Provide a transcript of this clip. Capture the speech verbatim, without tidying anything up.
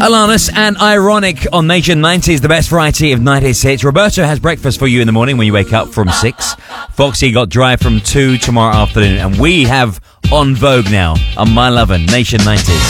Alanis and Ironic on Nation nineties, the best variety of nineties hits. Roberto has breakfast for you in the morning when you wake up from six. Foxy got Drive from two tomorrow afternoon. And we have On Vogue now on My Lovin' Nation nineties.